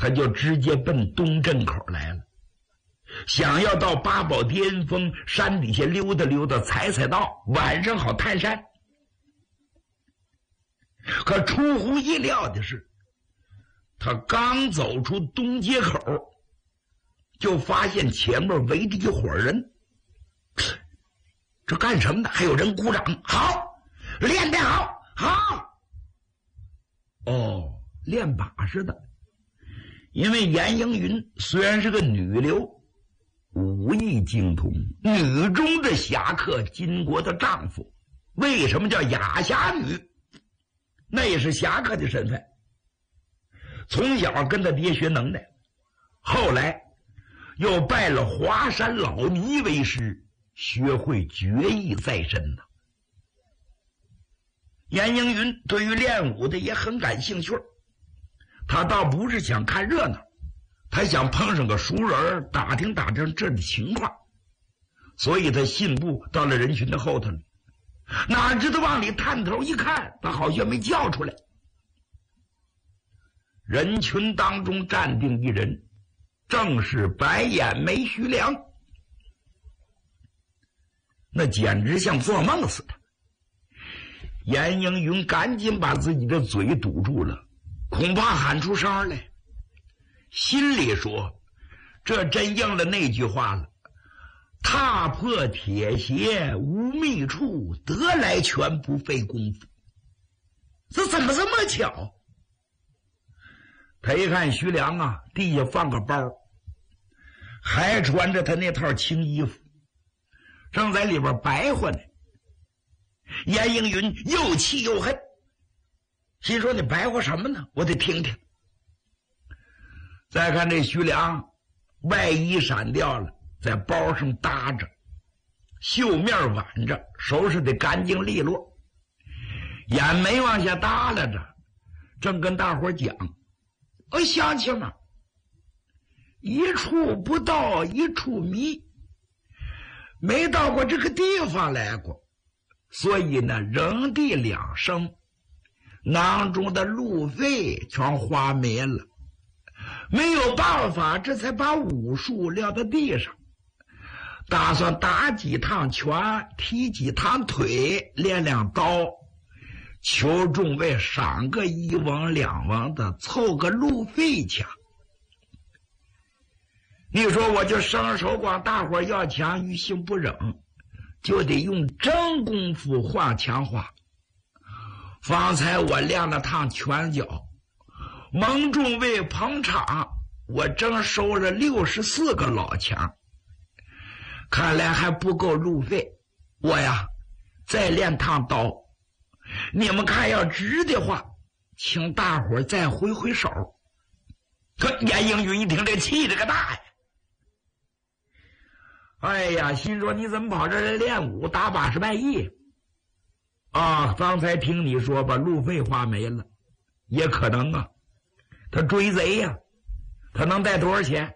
他就直接奔东镇口来了，想要到八宝巅峰山底下溜达溜达，踩踩道，晚上好探山。可出乎意料的是，他刚走出东街口，就发现前面围着一伙人。这干什么的？还有人鼓掌，好，练得好，好。哦，练把式的。因为严英云虽然是个女流，武艺精通，女中的侠客，金国的丈夫。为什么叫雅侠女？那也是侠客的身份。从小跟他爹学能耐，后来又拜了华山老尼为师，学会绝艺在身呢。严英云对于练武的也很感兴趣，他倒不是想看热闹，他想碰上个熟人，打听打听这的情况，所以他信步到了人群的后头了。哪知道往里探头一看，他好像没叫出来。人群当中站定一人，正是白眼眉徐良。那简直像做梦似的。严英云赶紧把自己的嘴堵住了，恐怕喊出声来。心里说，这真应了那句话了，踏破铁鞋无觅处，得来全不费功夫。这怎么这么巧？他一看徐良啊，地下放个包，还穿着他那套青衣服，正在里边白活呢。严英云又气又恨，心说你白活什么呢？我得听听。再看这徐良，外衣闪掉了，在包上搭着，袖面挽着，收拾得干净利落，眼眉往下耷拉着，正跟大伙讲：乡亲们，一处不到一处迷，没到过这个地方来过，所以呢，人地两生，囊中的路费全花没了，没有办法，这才把武术撂到地上，打算打几趟拳，踢几趟腿，练两刀，求众位赏个1文2文的，凑个路费钱。你说我就伸手管大伙要钱，于心不忍，就得用真功夫换钱花。方才我练了趟拳脚，蒙众位捧场，我正收了64个老钱，看来还不够路费，我呀再练趟刀。你们看要值的话，请大伙再挥挥手。可严英云一听，这气这个大呀！哎呀，心说你怎么跑这来练武，打把式卖艺啊？刚才听你说把路费花没了，也可能啊，他追贼呀，他能带多少钱？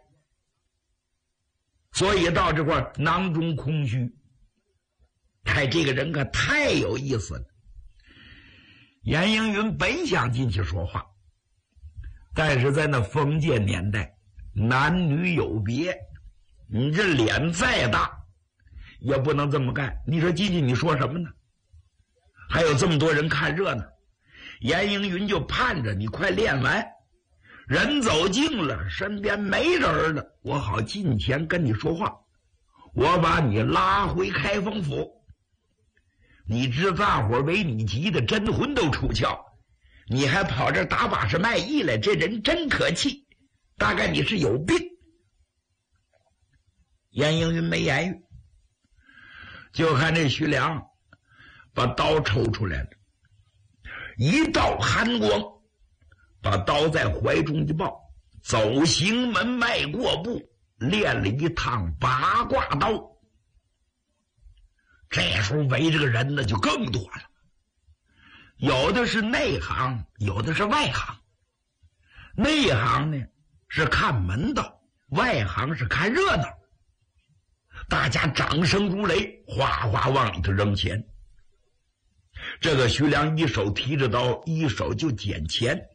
所以到这块囊中空虚。看这个人可太有意思了。严英云本想进去说话，但是在那封建年代，男女有别，你这脸再大也不能这么干。你说进去你说什么呢？还有这么多人看热闹，严英云就盼着你快练完，人走近了，身边没人了，我好近前跟你说话，我把你拉回开封府。你知大伙为你急的真魂都出窍，你还跑这打把式卖艺来，这人真可气，大概你是有病。严英云没言语，就看这徐良把刀抽出来了，一道寒光，把刀在怀中一抱，走行门迈过步，练了一趟八卦刀。这时候围这个人呢就更多了，有的是内行，有的是外行。内行呢是看门道，外行是看热闹。大家掌声如雷，哗哗往里头扔钱。这个徐良一手提着刀，一手就捡钱，